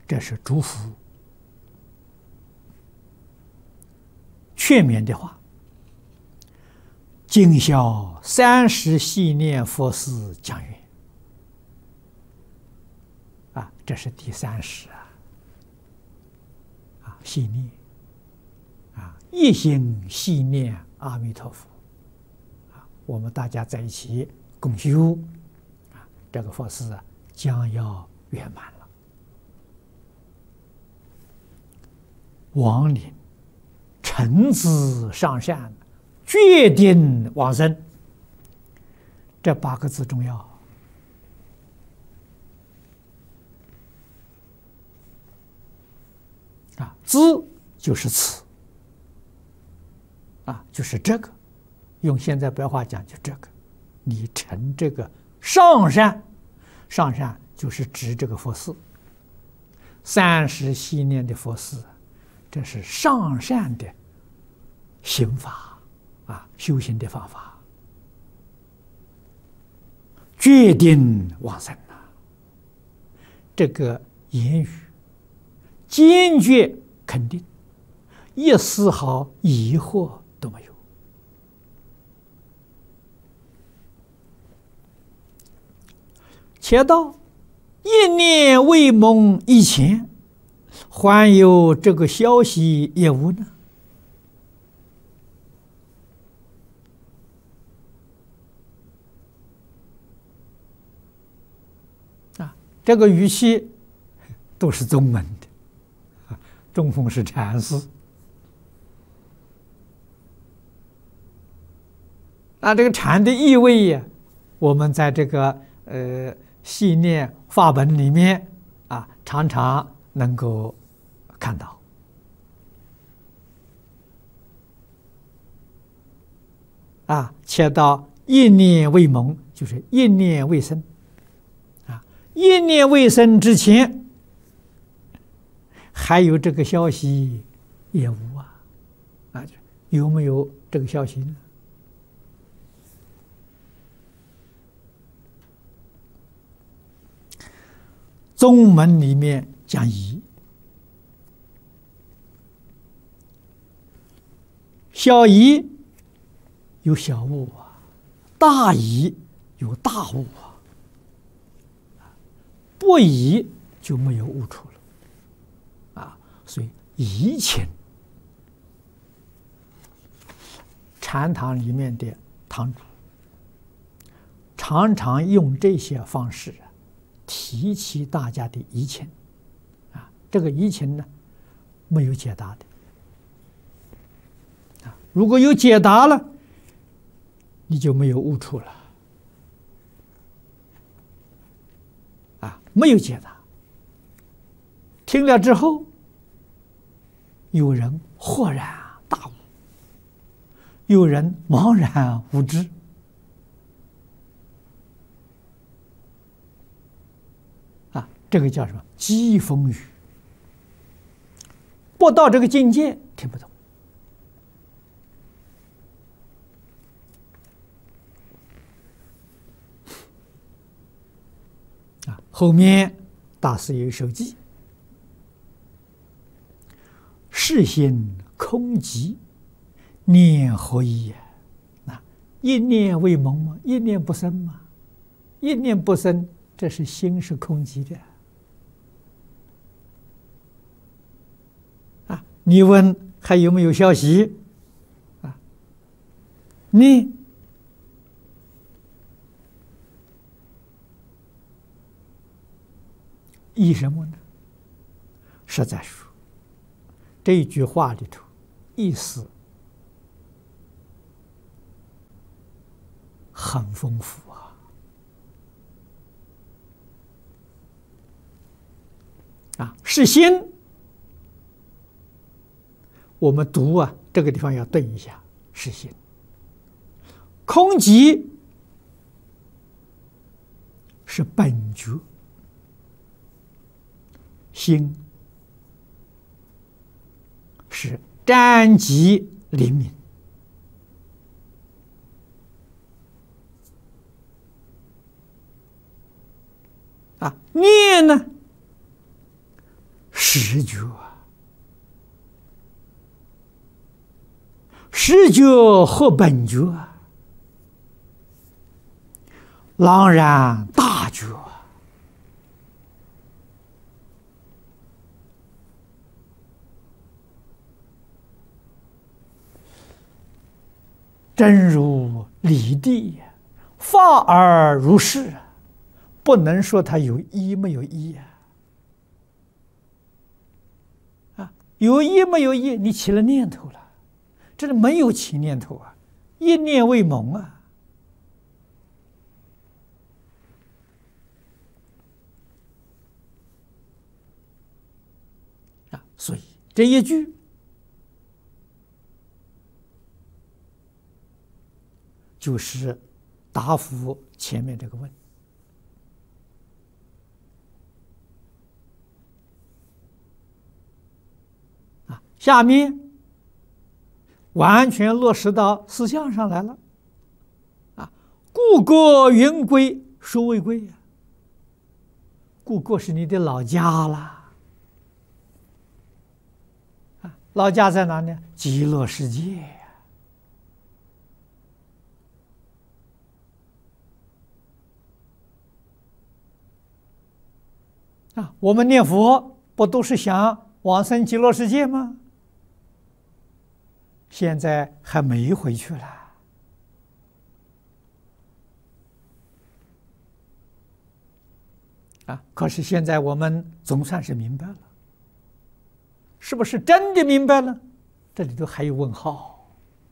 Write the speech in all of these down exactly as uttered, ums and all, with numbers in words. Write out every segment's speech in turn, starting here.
这是祝福劝勉的话。今宵三时细念佛事讲缘啊，这是第三时啊，啊细念啊，一心细念阿弥陀佛啊，我们大家在一起共修啊，这个佛事啊将要圆满了。亡灵诚挚上善，决定往生，这八个字重要啊！知就是此啊，就是这个。用现在白话讲，就这个。你成这个上善，上善就是指这个佛事，三时细念的佛事，这是上善的行法啊，修行的方法，决定往生啊！这个言语坚决肯定，一丝毫疑惑都没有。且到一念未蒙以前，还有这个消息也无呢？啊，这个语气都是宗门的，中峰是禅师。那这个禅的意味呀，我们在这个呃细念法本里面啊，常常能够看到。啊，切到一念未蒙，就是一念未生。啊，一念未生之前，还有这个消息也无啊，啊，有没有这个消息呢？宗门里面讲疑，小疑有小悟啊，大疑有大悟啊，不疑就没有悟处了啊。所以疑情，禅堂里面的堂主常常用这些方式啊，提起大家的疑情啊，这个疑情呢，没有解答的啊。如果有解答了，你就没有悟处了啊。没有解答，听了之后，有人豁然大悟，有人茫然无知。这个叫什么？机风语。不到这个境界，听不懂。啊，后面大师有一首偈：世心空寂，念何意也？啊，一念未蒙吗？一念不生吗？一念不生，这是心是空寂的。你问还有没有消息啊？你依什么呢？实在说，这一句话里头意思很丰富啊！啊，是心。我们读啊，这个地方要顿一下，是心。空寂是本觉，心是瞻寂灵敏。啊，念呢， 实觉，实觉合本觉，朗然大觉。真如理地，法而如是，不能说它有一没有一呀。啊，有一没有一，你起了念头了，这是没有起念头啊，一念为蒙啊。啊，所以这一句就是答复前面这个问。啊，下面完全落实到思想上来了。啊，故国云归，孰为归呀？故国是你的老家啦。啊，老家在哪呢？极乐世界。啊，我们念佛不都是想往生极乐世界吗？现在还没回去了。啊，可是现在我们总算是明白了，是不是真的明白了？这里头还有问号。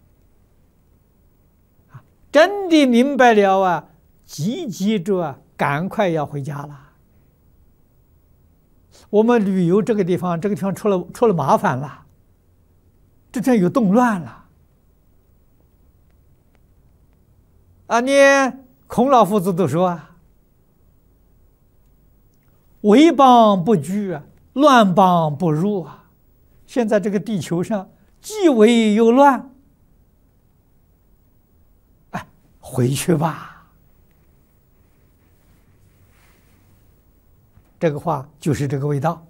啊，真的明白了啊，急急着啊，赶快要回家了。我们旅游这个地方，这个地方出了出了麻烦了，这真有动乱了。啊，你孔老夫子都说啊，危邦不居啊，乱邦不入啊。现在这个地球上既危又乱，哎，回去吧。这个话就是这个味道。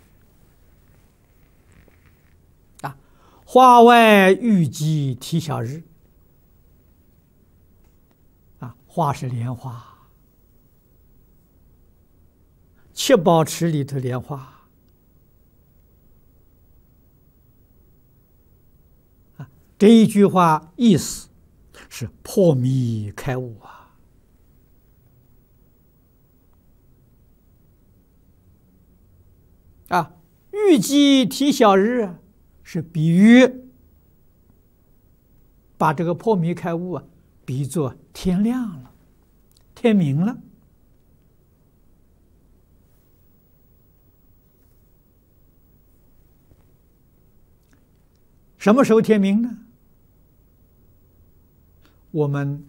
啊，花外玉鸡啼晓日。啊，花是莲花，七宝池里头莲花。啊，这一句话意思是破迷开悟啊。啊，玉鸡啼晓日是比喻把这个破迷开悟啊，比作天亮了，天明了。什么时候天明呢？我们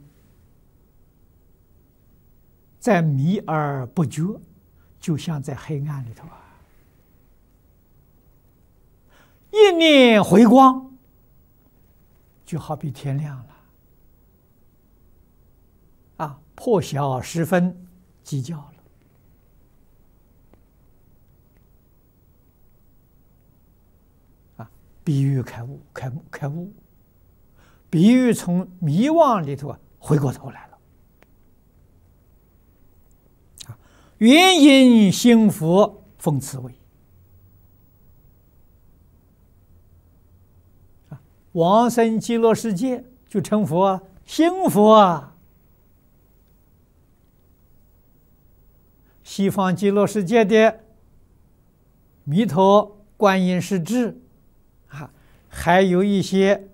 在迷而不觉，就像在黑暗里头啊。一念回光，就好比天亮了。啊，破晓时分鸡叫了。啊，比喻开悟，开悟，开悟，比喻从迷惘里头啊回过头来了。啊，原因心佛奉慈为。往生极乐世界就成佛啊，心佛啊。西方极乐世界的弥陀观音势至啊，还有一些